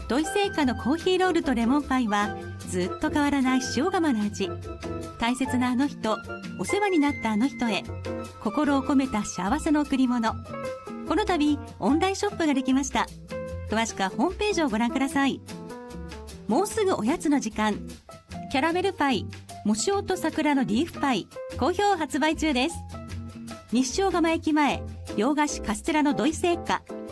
土井製菓のコーヒーロールとレモンパイはずっと変わらない塩釜の味。大切なあの人、お世話になったあの人へ、心を込めた幸せの贈り物。この度オンラインショップができました。詳しくはホームページをご覧ください。もうすぐおやつの時間、キャラメルパイもしおと桜のリーフパイ好評発売中です。西小釜駅前洋菓子カステラの土井製菓